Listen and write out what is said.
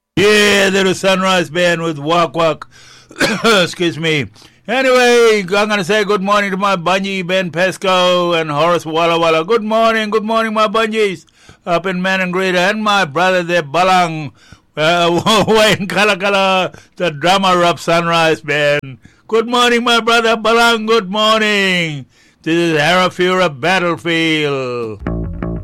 Yeah, little Sunrise Band with Walk Walk. Excuse me. Anyway, I'm going to say good morning to my bungee, Ben Pesco and Horace Walla Walla. Good morning, my bungees. Up in Manangrita, and my brother there, Balang. Wayne Kalakala, the drummer of Sunrise Band. Good morning, my brother Balang. Good morning. This is Harafura Battlefield.